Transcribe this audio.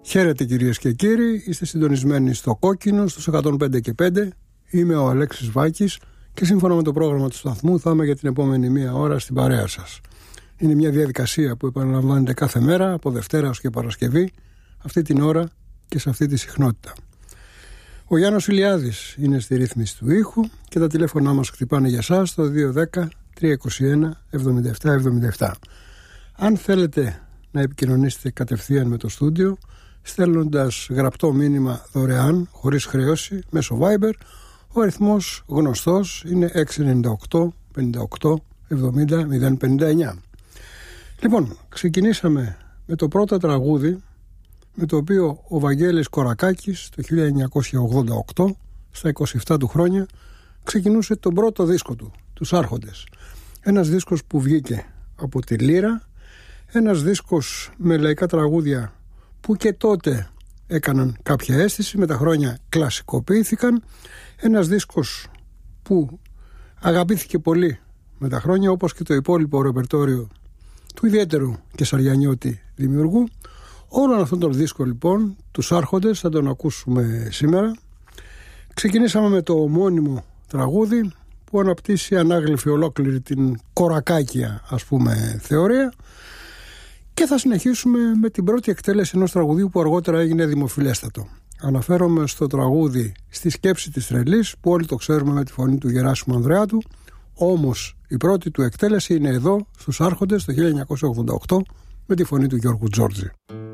Χαίρετε κυρίες και κύριοι, είστε συντονισμένοι στο Κόκκινο, στους 105 και 5. Είμαι ο Αλέξης Βάκης και σύμφωνα με το πρόγραμμα του σταθμού θα είμαι για την επόμενη μία ώρα στην παρέα σας. Είναι μια διαδικασία που επαναλαμβάνεται κάθε μέρα, από Δευτέρα ως και Παρασκευή, αυτή την ώρα και σε αυτή τη συχνότητα. Ο Γιάννος Ηλιάδης είναι στη ρύθμιση του ήχου και τα τηλέφωνά μας χτυπάνε για σας στο 210-321-7777. Αν θέλετε να επικοινωνήσετε κατευθείαν με το στούντιο, στέλνοντας γραπτό μήνυμα δωρεάν, χωρίς χρέωση, μέσω Viber, ο αριθμός γνωστός είναι 698 58 70 059. Λοιπόν, ξεκινήσαμε με το πρώτο τραγούδι με το οποίο ο Βαγγέλης Κορακάκης το 1988, στα 27 του χρόνια, ξεκινούσε τον πρώτο δίσκο του, τους Άρχοντες. Ένας δίσκος που βγήκε από τη Λύρα, ένας δίσκος με λαϊκά τραγούδια που και τότε έκαναν κάποια αίσθηση, με τα χρόνια κλασικοποιήθηκαν, ένας δίσκος που αγαπήθηκε πολύ με τα χρόνια, όπως και το υπόλοιπο ρεπερτόριο του ιδιαίτερου Κεσαριανιώτη δημιουργού. Όλον αυτόν τον δίσκο λοιπόν, τους Άρχοντες, θα τον ακούσουμε σήμερα. Ξεκινήσαμε με το ομώνυμο τραγούδι που αναπτύσσει ανάγλυφη ολόκληρη την κορακάκια, ας πούμε, θεωρία, και θα συνεχίσουμε με την πρώτη εκτέλεση ενός τραγουδίου που αργότερα έγινε δημοφιλέστατο. Αναφέρομαι στο τραγούδι «Στη σκέψη της τρελής», που όλοι το ξέρουμε με τη φωνή του Γεράσιμου Ανδρεάτου, όμως η πρώτη του εκτέλεση είναι εδώ στους Άρχοντες το 1988 με τη φωνή του Γιώργου Τζόρτζη.